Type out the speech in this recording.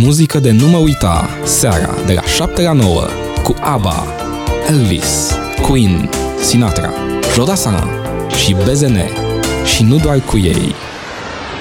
Muzică de nu mă uita, seara de la 7 la 9, cu ABBA, Elvis, Queen, Sinatra, Jodasana și BZN. Și nu doar cu ei.